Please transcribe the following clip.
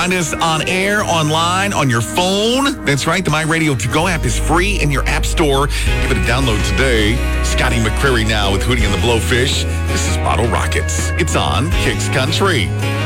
Find us on air, online, on your phone. That's right. The My Radio To Go app is free in your app store. Give it a download today. Scotty McCreery now with Hootie and the Blowfish. This is Bottle Rockets. It's on Kicks Country.